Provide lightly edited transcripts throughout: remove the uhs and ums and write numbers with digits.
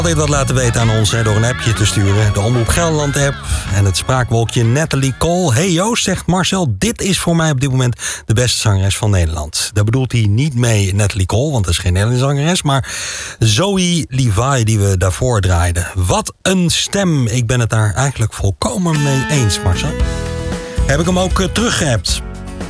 Altijd wat laten weten aan ons door een appje te sturen. De Omroep Gelderland app en het spraakwolkje Natalie Cole. Hey Joost, zegt Marcel, dit is voor mij op dit moment de beste zangeres van Nederland. Daar bedoelt hij niet mee Natalie Cole, want dat is geen Nederlandse zangeres, maar Zoe Levi die we daarvoor draaiden. Wat een stem. Ik ben het daar eigenlijk volkomen mee eens, Marcel. Heb ik hem ook teruggeappt.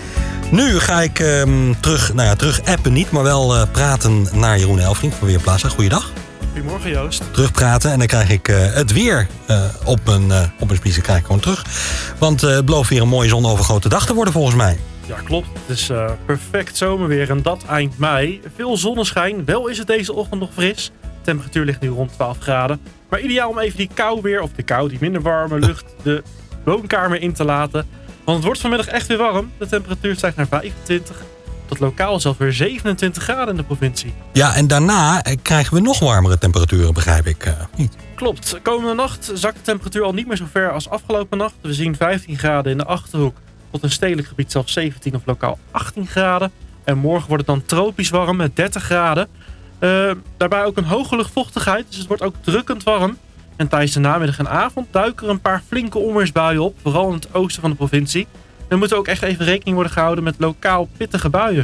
Nu ga ik terug appen niet, maar wel praten naar Jeroen Elfrink van Weerplaza. Goeiedag. Goedemorgen Joost. Terugpraten en dan krijg ik het weer op mijn spiezen krijg ik gewoon terug. Want het belooft weer een mooie zonovergoten dag te worden volgens mij. Ja, klopt. Het is perfect zomerweer en dat eind mei. Veel zonneschijn. Wel is het deze ochtend nog fris. De temperatuur ligt nu rond 12 graden. Maar ideaal om even die kou weer, of de kou, die minder warme lucht, de woonkamer in te laten. Want het wordt vanmiddag echt weer warm. De temperatuur stijgt naar 25. Tot lokaal zelfs weer 27 graden in de provincie. Ja, en daarna krijgen we nog warmere temperaturen, begrijp ik niet. Klopt. Komende nacht zakt de temperatuur al niet meer zo ver als afgelopen nacht. We zien 15 graden in de Achterhoek. Tot een stedelijk gebied zelfs 17 of lokaal 18 graden. En morgen wordt het dan tropisch warm met 30 graden. Daarbij ook een hoge luchtvochtigheid. Dus het wordt ook drukkend warm. En tijdens de namiddag en avond duiken er een paar flinke onweersbuien op. Vooral in het oosten van de provincie. Er moet ook echt even rekening worden gehouden met lokaal pittige buien.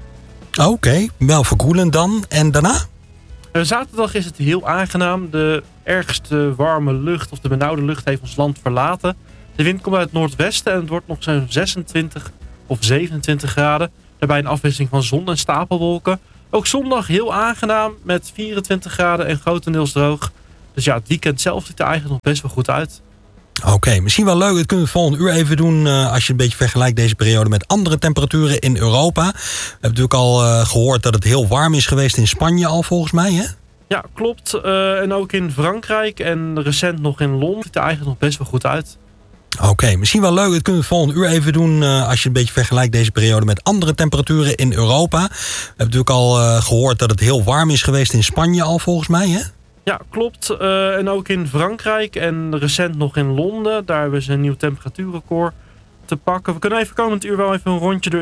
Oké, wel verkoelend dan. En daarna? Zaterdag is het heel aangenaam. De ergste warme lucht of de benauwde lucht heeft ons land verlaten. De wind komt uit het noordwesten en het wordt nog zo'n 26 of 27 graden. Daarbij een afwisseling van zon en stapelwolken. Ook zondag heel aangenaam met 24 graden en grotendeels droog. Dus ja, het weekend zelf ziet er eigenlijk nog best wel goed uit. Oké, misschien wel leuk. Dat kunnen we volgende uur even doen als je een beetje vergelijkt deze periode met andere temperaturen in Europa. We hebben natuurlijk al gehoord dat het heel warm is geweest in Spanje al volgens mij, hè? Ja, klopt. En ook in Frankrijk en recent nog in Londen ziet er eigenlijk nog best wel goed uit. Oké, misschien wel leuk. Dat kunnen we volgende uur even doen als je een beetje vergelijkt deze periode met andere temperaturen in Europa. We hebben natuurlijk al gehoord dat het heel warm is geweest in Spanje al volgens mij, hè? Ja, klopt. En ook in Frankrijk en recent nog in Londen. Daar hebben ze een nieuw temperatuurrecord te pakken. We kunnen even komend uur wel even een rondje door